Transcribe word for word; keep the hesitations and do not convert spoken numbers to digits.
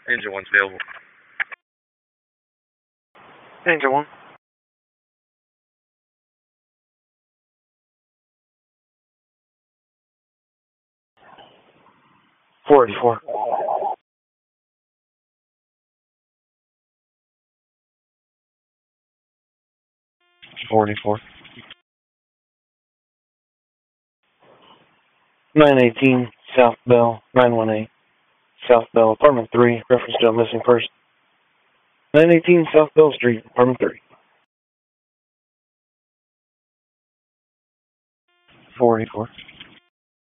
Engine one's available. Engine one. four eighty-four. forty-four. nine eighteen, South Bell, nine one eight. South Bell, apartment three, reference to a missing person. nine eighteen South Bell Street, apartment three. four eighty-four.